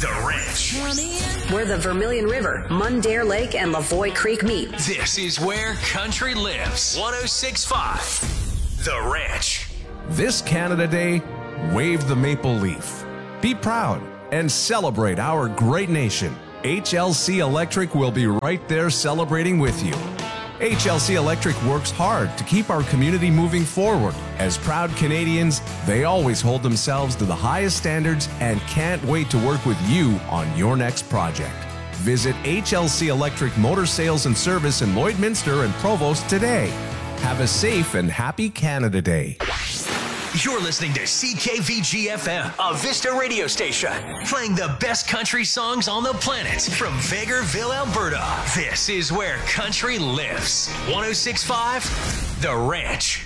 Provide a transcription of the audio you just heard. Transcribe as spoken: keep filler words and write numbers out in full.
The Ranch, where the Vermilion River, Mundare Lake, and Lavoie Creek meet. This is where country lives. one oh six point five The Ranch. This Canada Day, wave the maple leaf. Be proud and celebrate our great nation. H L C Electric will be right there celebrating with you. H L C Electric works hard to keep our community moving forward. As proud Canadians, they always hold themselves to the highest standards and can't wait to work with you on your next project. Visit H L C Electric Motor Sales and Service in Lloydminster and Provost today. Have a safe and happy Canada Day. You're listening to C K V G F M, a Vista radio station, playing the best country songs on the planet from Vegreville, Alberta. This is where country lives. one oh six point five The Ranch.